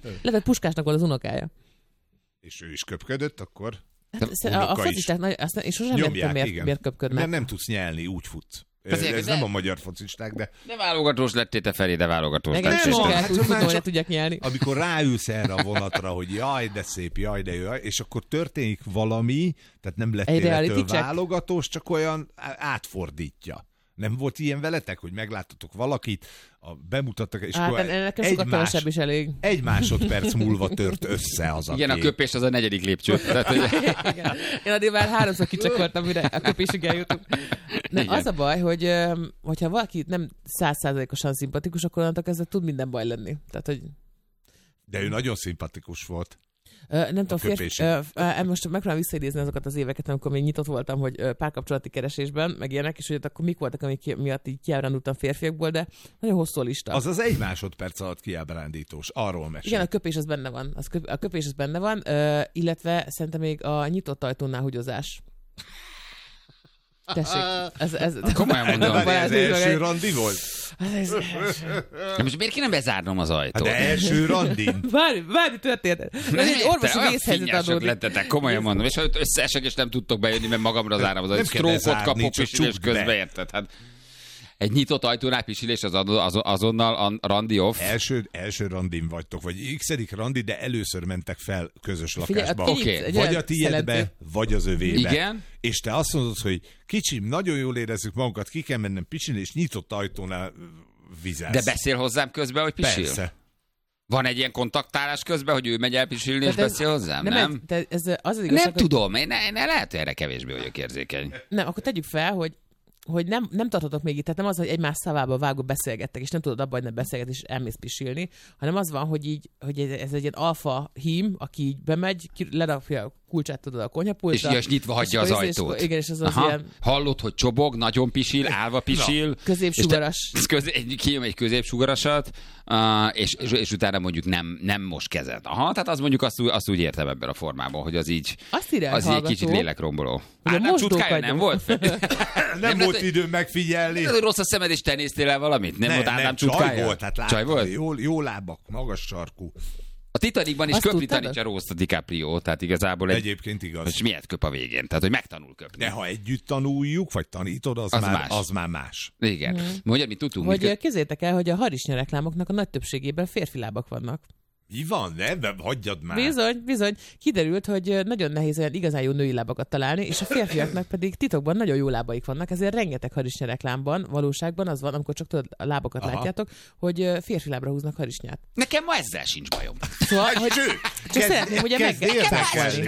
Lehet, hogy Puskásnak volt az unokája. És ő is köpködött, akkor? A focisták, én sosem értem, miért köpködnek. Mert nem tudsz nyelni, úgy futsz. Ez nem a magyar focisták, de... De válogatós lettél te, Feri, de válogatós lettél. Nem tudják nyelni. Amikor ráülsz erre a vonatra, hogy jaj, de szép, jaj, de jó, és akkor történik valami, tehát nem lettél ettől válogatós, csak olyan átfordítja. Nem volt ilyen veletek, hogy megláttatok valakit, bemutattak, és akkor egy másodperc múlva tört össze az a igen, a köpés az a 4. lépcső. Én addig már 3-szor kicsakoltam, mire a köpésig eljutunk. Az a baj, hogyha valaki nem 100%-osan szimpatikus, akkor onnantól kezdve tud minden baj lenni. Tehát, hogy... De ő nagyon szimpatikus volt. Nem tudom, most megpróbálom visszaidézni azokat az éveket, amikor még nyitott voltam, hogy párkapcsolati keresésben, meg ilyenek, és hogy akkor mik voltak, amik miatt így kiábrándultam férfiakból, de nagyon hosszú a lista. Az 1 másodperc alatt kiábrándítós, arról mesél. Igen, a köpés az benne van. A köpés az benne van, illetve szerintem még a nyitott ajtónál húgyozás. Tessék, ez komolyan mondom. Ez első randi volt? De most miért kéne bezárnom az ajtót? De első randin. Várj, történt. Ez egy orvosi vészhelyzet adódik. Lettetek, komolyan mondom. És ha összeesek, és nem tudtok bejönni, mert magamra zárom az ajtót. Sztrókot kapok, pisilés közben, érted? Hát egy nyitott ajtónál pisilés azonnal a randi off. Első randin vagytok, vagy x-edik randi, de először mentek fel közös lakásba. Okay. Vagy a tiédbe, vagy az övébe. Igen. És te azt mondod, hogy kicsim, nagyon jól érezzük magunkat, ki kell mennem pisilni, és nyitott ajtónál vizelsz. De beszél hozzám közben, hogy pisil? Persze. Van egy ilyen kontaktálás közben, hogy ő megy el pisilni, és beszél hozzám? Nem? Nem tudom, én lehet, hogy erre kevésbé vagyok érzékeny. Nem, akkor tegyük fel, hogy nem tartotok még itt, tehát nem az, hogy egymás szavába vágva beszélgettek, és nem tudod abba, hogy nem beszélget, és elmész pisilni, hanem az van, hogy ez egy ilyen alfa hím, aki így bemegy, lerakja a kulcsát tudod a konyhapultra. És nyitva hagyja az ajtót. Igen, és az ilyen... Hallod, hogy csobog, nagyon pisil, állva pisil. Középsugaras. Kijön egy középsugarasat, és utána mondjuk nem most kezed. Tehát az mondjuk azt úgy értem ebben a formában, hogy az így egy kicsit lélekromboló. Nem csutkája nem volt? Nem volt idő megfigyelni. Nem, rossz a szemed, és te néztél el valamit? Nem volt Ádám csutkája? Csaj volt, hát láttam, jó lábak, magas sarkú. A Titanicban is köpni tanítja Rose a DiCaprio, tehát igazából egyébként igaz. És miért köp a végén? Tehát, hogy megtanul köpni. De ha együtt tanuljuk, vagy tanítod, az már más. Igen. Mondja, mit tudunk? Hogy képzeljétek el, hogy a harisnya reklámoknak a nagy többségében férfi lábak vannak. Mi van? Nem, hagyjad már. Bizony. Kiderült, hogy nagyon nehéz olyan igazán jó női lábakat találni, és a férfiaknak pedig titokban nagyon jó lábaik vannak, ezért rengeteg harisnya reklámban, valóságban az van, amikor csak tudod, a lábakat látjátok, hogy férfi lábra húznak harisnyát. Nekem ma ezzel sincs bajom. Szóval, hogy csak szeretném ugye megkezdeni.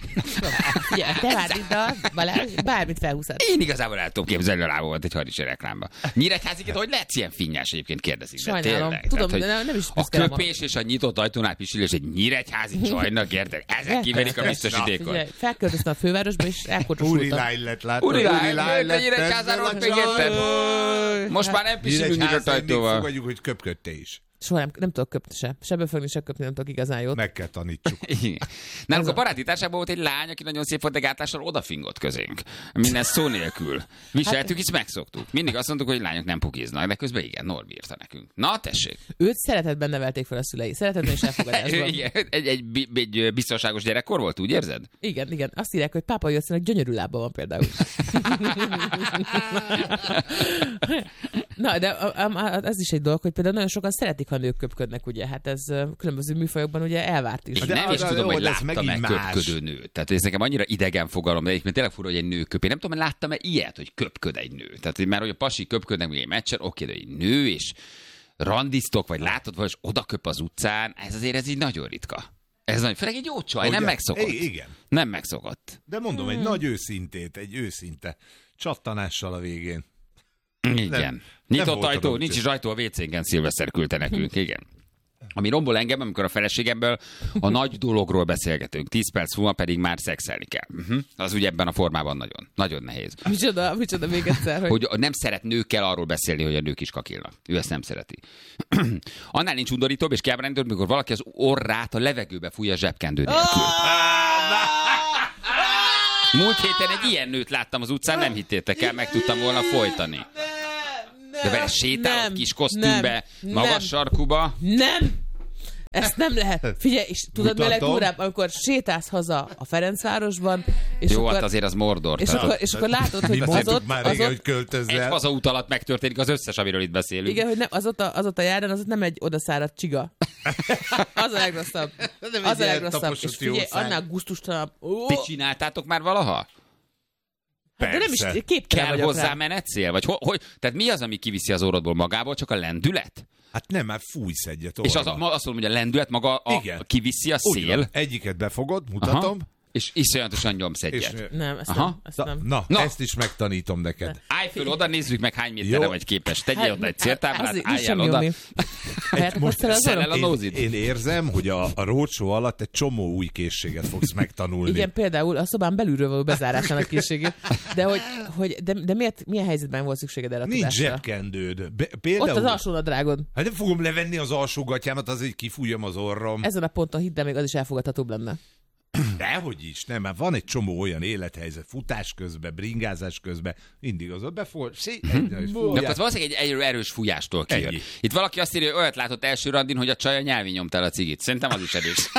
Te várd, Balázs, bármit felhúzhat. Én igazából el tudom képzelni a lábomat egy harisnya reklámba. Nyíregyháziként, hogy lehetsz ilyen finnyás egyébként, kérdezik. Sajnálom. Tudom, de nem is a köpés és a nyitott ajtónál pisilés egy nyíregyházi csajnak, érted? Ezek kiverik a biztosítékot. Felköltöztem a fővárosba, és elkocsosultam. Úrilány lett, látod? Úrilány lett, Nyíregyházáról még érted? Most már nem pisilünk nyitott ajtóval. Még fogadjuk, hogy köpködte is. Soha nem tudok köpni se. Se befogni, se köpni nem tudok igazán jót. Meg kell tanítsuk. Nálunk a baráti társaságban volt egy lány, aki nagyon szép volt, de gátlással odafingott közénk. Minden szó nélkül. Viseltük, és megszoktuk. Mindig azt mondtuk, hogy lányok nem pukiznak, de közben igen, Norbi írta nekünk. Na, tessék. Őt szeretetben nevelték fel a szülei. Szeretetben és elfogadásban. Igen, egy biztonságos gyerekkor volt, úgy érzed? Igen. Azt írják, hogy pápa Józsefnek gyönyörű lába van például. Na, de az is egy dolog, hogy például nagyon sokan szeretik, ha nők köpködnek, ugye? Hát ez különböző műfajokban ugye elvárt is. De nem is tudom, hogy láttam-e köpködő nőt. Tehát ez nekem annyira idegen fogalom, de egyébként tényleg fura, hogy egy nő köp. Én nem tudom, hogy láttam-e ilyet, hogy köpköd egy nő. Tehát már hogy a pasi köpködnek még egy meccsen, oké, de egy nő, és randiztok, vagy látod, vagy oda köp az utcán, ez így nagyon ritka. Ez nagy, főleg egy jó csaj, ugye? Nem megszokott. Igen. Nem megszokott. De mondom, egy nagy őszintét, egy őszinte csattanással a végén. Igen. Nyitott ajtó, nincs is ajtó a WC-nken, Szilveszter küldte nekünk, igen. Ami rombol engem, amikor a feleségemből a nagy dologról beszélgetünk, 10 perc múlva pedig már szexelni kell. Az ugye ebben a formában nagyon, nagyon nehéz. Micsoda még egyszer, hogy nem szeret nőkkel arról beszélni, hogy a nők is kakilnak. Ő ezt nem szereti. Annál nincs undorítóbb és kiábrándítóbb, amikor valaki az orrát a levegőbe fújja zsebkendő nélkül. Múlt héten egy ilyen nőt láttam az utcán, nem hittétek el, meg tudtam volna folytani. De vele sétálod kis kosztümbe, magas sarkuba. Nem! Ezt nem lehet. Figyelj, és tudod, mi legdurább, amikor sétálsz haza a Ferencvárosban, és jó, akkor... hát azért az Mordor. És akkor látod, hogy az ott... Már régen, hogy költözzel. Egy hazaút alatt megtörténik az összes, amiről itt beszélünk. Igen, hogy nem, az ott a járdán, az ott nem egy odaszáradt csiga. Az a legrosszabb. Az a legrosszabb. És figyelj, annál gusztustalabb. Ti csináltátok már valaha? Hát, de nem is képtelen kell vagyok hozzá rá. menetszél? Vagy tehát mi az, ami kiviszi az orrodból magából? Csak a lendület? Hát nem, már fújsz egyet orra. És azt mondom, hogy a lendület maga kiviszi a szél. Van. Egyiket befogod, mutatom. Aha. És iszonyatosan nyomsz egyet. Nem, ezt nem. Na, ezt is megtanítom neked. Állj föl oda, nézzük meg, hány méterre vagy képes. Tegyél oda egy céltáblát, álljál oda. Szelel a nózid. Én érzem, hogy a roadshow alatt egy csomó új készséget fogsz megtanulni. Igen, például a szobán belülről való bezárásának készségét. De milyen helyzetben volt szükséged erre a tudásra? Nincs zsebkendőd. Például... Ott az alsónadrágod. Hát nem fogom levenni az alsógatyámat, azért kifújjam az orrom. Ezen a ponton hidd el, még az is elfogadhatóbb lenne. Dehogy is, nem, mert van egy csomó olyan élethelyzet, futás közben, bringázás közben, mindig az ott befogad, de akkor valószínűleg egy erős fújástól kijön. Itt valaki azt írja, hogy olyat látott első randin, hogy a csaj a nyelvén nyomta el a cigit. Szerintem az is erős.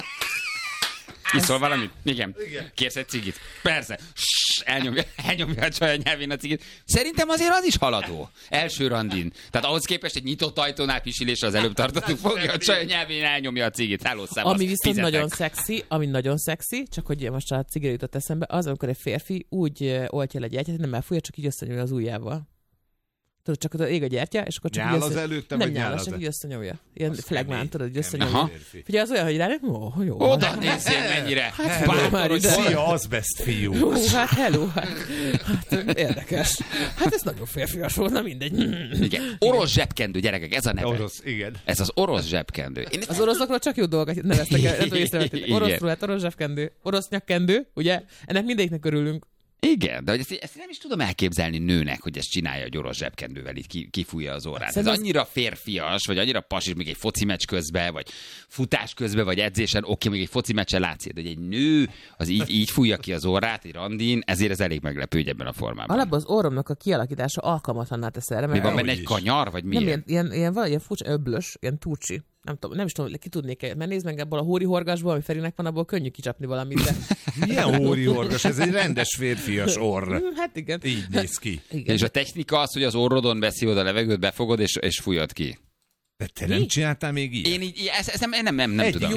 Iszol valamit? Igen. Kérsz egy cigit? Persze. Elnyomja a csaj a nyelvén a cigit. Szerintem azért az is haladó. Első randin. Tehát ahhoz képest egy nyitott ajtónál pisilésre az előbb tartottuk, fogja a csaj a nyelvén, elnyomja a cigit. Hello, szevasz. Ami viszont nagyon szexi, csak hogy most a cigire jutott eszembe, az, amikor egy férfi úgy oltja le egy gyertyát, hogy nem elfújja, csak így összenyomja az ujjával. Tudod, csak ég a gyertya, és akkor csak nyál az előtte, nem nyál, csak így összenyomja. Ilyen flagmán, tudod, hogy összenyomja. Figyelj, az olyan, hogy rá, jó. Oda nézzél mennyire. Szia, azbest fiú. Hát hello. Hát érdekes. Hát ez nagyon férfias volt, na mindegy. Igen. Orosz zsebkendő, gyerekek, ez a neve. Orosz, igen. Ez az orosz zsebkendő. Az oroszokról csak jó dolgokat neveztek el. Orosz rulett, orosz zsebkendő, orosz nyakkendő, ugye? Ennek mindegyiknek örülünk. Igen, de ezt nem is tudom elképzelni nőnek, hogy ezt csinálja egy orosz zsebkendővel, így kifújja az orrát. Ez annyira férfias, vagy annyira pasis, még egy foci meccs közben, vagy futás közben, vagy edzésen, még egy foci meccsen látszik, hogy egy nő az így fújja ki az orrát, egy randin, ezért ez elég meglepő, hogy ebben a formában. Alapból az orromnak a kialakítása alkalmatlanná tesz erre. Mi van benne, egy kanyar, vagy mi? Nem, ilyen furcsa öblös, ilyen turcsi. Nem is tudom, ki tudnék, mert nézd meg ebből a hórihorgasból, ami Ferinek van, abból könnyű kicsapni valamit. De... Milyen hórihorgas? Ez egy rendes férfias orr. Hát igen. Így néz ki. Igen. És a technika az, hogy az orrodon beszívod a levegőt, befogod és fújod ki. De te nem csináltál még ilyet? Én így, ezt nem tudom.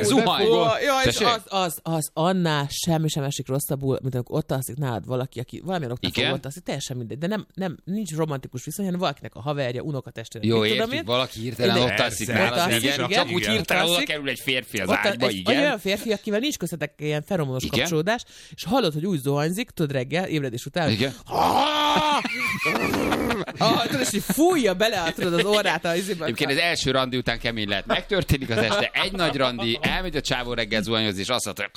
És az annál semmi sem esik rosszabbul, mint amikor ott alszik nálad valaki, aki valamilyen oknál ott alszik, teljesen mindegy. De nem nincs romantikus viszony, hanem valakinek a haverja, unokatestvére. Jó, értjük, valaki hirtelen ott alszik nálad, igen, csak úgy hirtelen oda kerül egy férfi az ágyba, igen. Olyan férfi, akivel nincs köztetek ilyen feromonos kapcsolódás, és hallod, hogy úgy zuhanyzik, tudod reggel, ébredés után, igen. Tudod, és így fújja bele tudod, az orrát az izébe. Egyébként az első randi után kemény lehet. Megtörténik az este, egy nagy randi, elmegy a csávó reggel zuhanyozni, és azt mondja,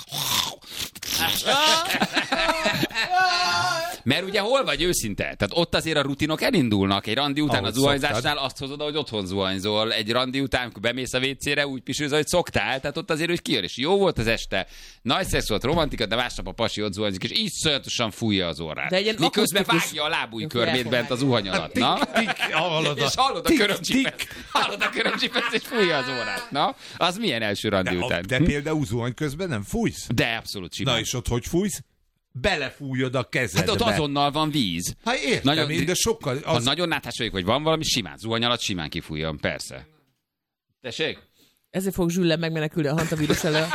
mert ugye hol vagy őszinte? Tehát ott azért a rutinok elindulnak. Egy randi után a zuhanyzásnál azt hozod, hogy otthon zuhanyzol. Egy randi után, amikor bemész a WC-re, úgy pisülsz, hogy szoktál. Tehát ott azért, hogy kijön, és jó volt az este, nagy szex volt, romantika, de másnap a pasi ott zuhanyzik, és így szörnyűen fújja az orrát. Miközben vágja a lábúj körmét bent az zuhany alatt. Na? És hallod a körömcsipet. Hallod a körömcsipet, és fújja az orrát. Na? Az milyen első randi után? De például zuhany közben nem fújsz? De abszolút simán. Na és ott hogy fújsz? Belefújod a kezedbe. Hát ott azonnal van víz. Hát értem, de sokkal... Ha nagyon náthás vagyok, vagy van valami, simán, zuhany alatt simán kifújjon, persze. Tessék? Ezért fog Zsülle megmenekülni a hantavírus elől.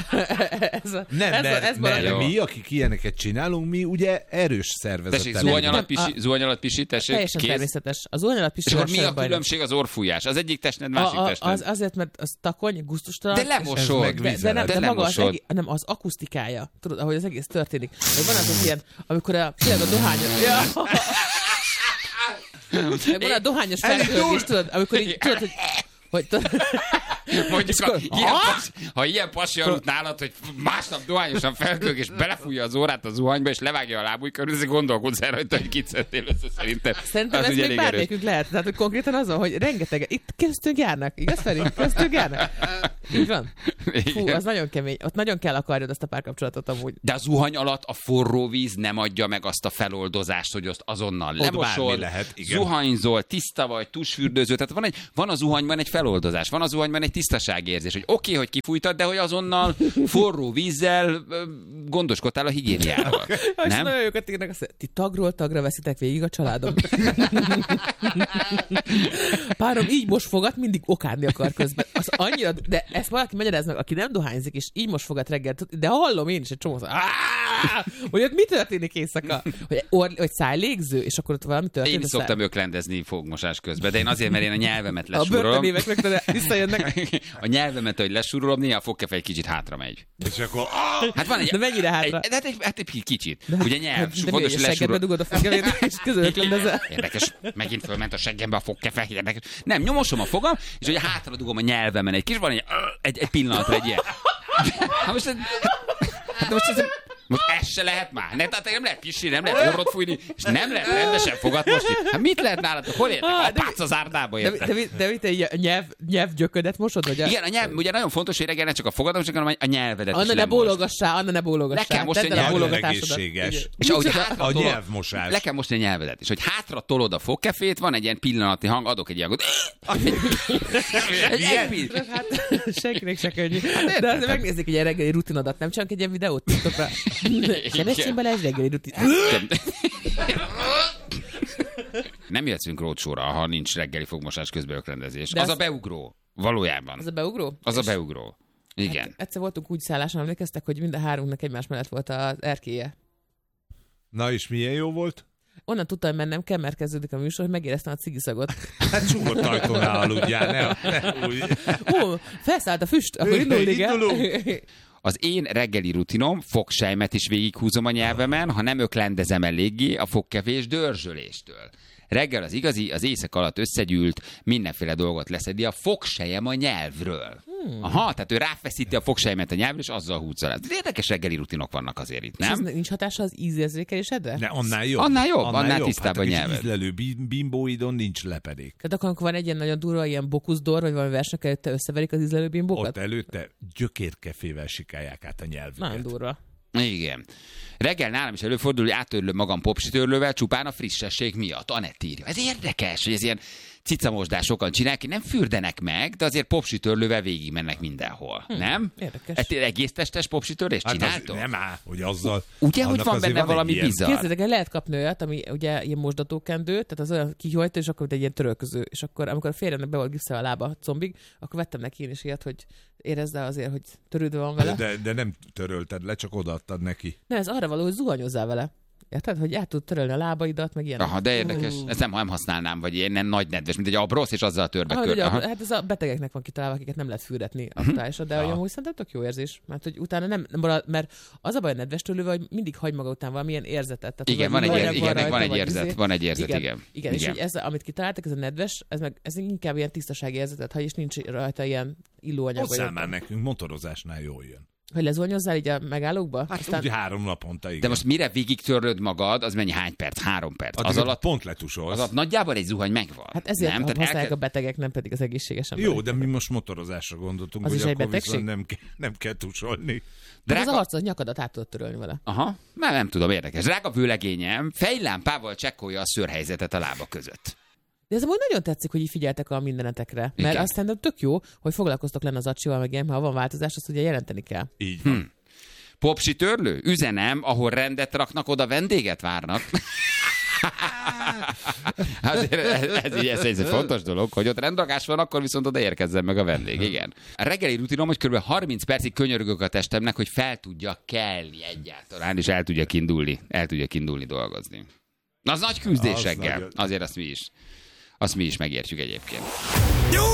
Nem, mi, akik ilyeneket csinálunk, mi ugye erős szervezettel. Tessék, zuhany alatt pisi, tessék. Teljesen természetes. A zuhany alatt pisi. És mi a különbség az orrfújás? Az egyik testned, másik testned. Azért, mert az takony, gusztustalan. De lemosod. De maga az akusztikája. Tudod, ahogy az egész történik. Van az ilyen, amikor a dohányos... Van a dohányos felhőgés, tudod, amikor így tudod, hogy mondjuk, ha ilyen pasi aludt nálad, hogy másnap dohányosan felkölg, és belefújja az órát a zuhanyba, és levágja a lábúj körül, ezért gondolkodsz el rajta, hogy kit szedtél össze szerintem. Szerintem ez még bármelyikünk lehet. Tehát, hogy konkrétan azon, hogy rengeteg, itt köztünk járnak, igaz Feri? Köztünk járnak. Így van? Fú, az nagyon kemény. Ott nagyon kell akarjad azt a párkapcsolatot amúgy. De a zuhany alatt a forró víz nem adja meg azt a feloldozást, hogy azt azonnal lemosod, zuhanyzol, tiszta vagy, tusfürdőző. Tehát van a zuhanyban egy feloldozás, van a zuhanyban egy egy tisztaságérzés, hogy oké, hogy kifújtad, de hogy azonnal forró vízzel gondoskodtál a higiéniával. És nagyon jókat írnak, azt ti tagról tagra veszitek végig a családom. Párom így most fogat, mindig okádni akar közben. Az annyira, de ezt valaki magyaráz meg, aki nem dohányzik, és így most fogat reggel, de hallom én is egy csomó, hogy ott mi történik éjszaka? Hogy szájlégző, és akkor ott valami történik. Én szoktam öklendezni fogmosás közben, de én azért, mert én a nyelvemet lesúrolom. A börtönévek rögtön visszajönnek. A nyelvemet, hogy lesúrolom, néha a fogkefe egy kicsit hátra megy. És akkor... Hát van egy... De mennyire hátra? Hát egy kicsit. Ugye nyelv. De mi, seggedbe dugod a fogkefét, és közül öklendezel. Érdekes, megint fölment a seggembe a fogkefe. Érdekes. Nem, nyomosom a fogam, és ugye hátra dugom a nyelvemen egy kis, van egy pillanatra egy ilyen. Hát most ez se lehet már. Tehát nem lehet pisilni, nem lehet orrot fújni, és nem lehet rendesen fogat mosni. Hát mit lehet nálatok? Hol értek? Apácsz az árdába, érted? De mit egy nyelvgyöködet mosod? Vagy igen, a nyelv, ugye nagyon fontos, hogy reggel ne csak a fogadat, hanem a nyelvedet Anna is ne bólogassál, Anna ne bólogassál. Le kell mosni a nyelvedet. Egészséges. És ahogy a nyelvmosás. Le kell mosni a nyelvedet. És hogy hátra tolod a fogkefét, van egy ilyen pillanatnyi hang, adok egy ilyen... Hát senkinek se könnyű. De megnézzük egy ilyen reggeli rutinodat, nem csak egy ilyen videót TikTokra. Keressél bele egy reggeli rutin. Nem jöhetünk rócsóra, ha nincs reggeli fogmosás közben ökrendezés. Az a beugró. Valójában. Az a beugró? Az a beugró. Igen. Hát, egyszer voltunk úgy szálláson, emlékeztek, hogy mind a hárunknak egymás mellett volt az erkélye. Na és milyen jó volt? Onnan tudtam, hogy mennem kell, mert kezdődik a műsor, hogy megéreztem a cigiszagot. Hát csukott ajtónál aludjál, ne úgy. Ó, felszállt a füst, akkor indulunk. Az én reggeli rutinom, fogsejmet is végighúzom a nyelvemen, ha nem öklendezem eléggé a fogkefés dörzsöléstől. Reggel az igazi, az éjszak alatt összegyűlt, mindenféle dolgot leszedi a fogsejem a nyelvről. Aha, tehát ő ráfeszíti a fogsejmet a nyelvről, és azzal húzza le. Érdekes reggeli rutinok vannak azért itt, nem? És nincs hatása az ízérzékelésedre? De annál jobb. Annál tisztább a nyelved. Hát ízlelő bimbóidon nincs lepedék. Tehát akkor van egy ilyen nagyon durva, ilyen bokuszdor, vagy valami versnek előtte összeverik az ízlelő bimbókat? Ott előtte gyökérkefével sikálják át a nyelvüket. Nagyon durva. Igen. Reggel nálam is előfordul, hogy áttörlöm magam popsitörlővel csupán a frissesség miatt. Anett írja. Ez érdekes, hogy ez ilyen cicamosdás sokan csinálják, nem fürdenek meg, de azért popsitörlővel végig mennek mindenhol. Nem? Érdekes. Hát egész testes popsitörlést csináltok? Nem áll, hogy azzal... Ugye, hogy van benne valami bizarr? Képzeljétek el, lehet kapni olyat, ami ugye ilyen mosdatókendő, tehát az olyan kihajtó, és akkor egy ilyen törölköző. És akkor, amikor a férjemnek be volt gipszelve a lába a combig, akkor vettem neki én is ilyet, hogy érezd el azért, hogy törődve van vele. De nem törölted le, csak odaadtad neki. Nem, ez arra való, hogy zuhanyozzál vele. Érted, hogy át tud törölni a lábaidat, meg ilyen. Aha, de érdekes. Ezt nem használnám, vagy ilyen nagy nedves, mint egy abrosz, és azzal törbe kör. Hát ez a betegeknek van kitalálva, akiket nem lehet fürdetni aktuálisan, de amúgy szerintem tök jó érzés. Mert hogy utána nem marad, mert az a baj a nedves törlővel, hogy mindig hagy maga után valamilyen érzetet. Tehát igen, van egy érzet, igen. Igen, és hogy ez, amit kitaláltak, ez a nedves, ez inkább ilyen tisztasági érzetet hagy, és nincs rajta ilyen illóanyag. Hozzá már nekünk motorozásnál jól jön. Hogy lezúanyozzál így a megállókba? Hát aztán... ugye 3 naponta, igen. De most mire végig törlöd magad, az mennyi, hány perc? 3 perc. Az alatt pont letusolsz. Az alatt nagyjából egy zuhany megvan. Hát ezért nem? Használják a betegek, nem pedig az egészséges emberek. Jó, de mi most motorozásra gondoltunk, az hogy is egy akkor betegség? Nem kell tusolni. Az arcod, nyakadat át tudod törölni vele. Aha, nem tudom, érdekes. Drága vőlegényem, fejlámpával csekkolja a szőrhelyzetet a lába között. De ez amúgy nagyon tetszik, hogy így figyeltek a mindenetekre. Mert azt szerintem tök jó, hogy foglalkoztok lenne az acsival, meg ilyen, ha van változás, azt ugye jelenteni kell. Így van. Popsi törlő? Üzenem, ahol rendet raknak, oda vendéget várnak. Ez egy fontos dolog, hogy ott rendrakás van, akkor viszont oda érkezzen meg a vendég. Igen. A reggeli rutinom, hogy kb. 30 percig könyörgök a testemnek, hogy fel tudja kelni egyáltalán, és el tudja indulni dolgozni. Az nagy küzdésekkel. Azért azt mi is megértjük egyébként.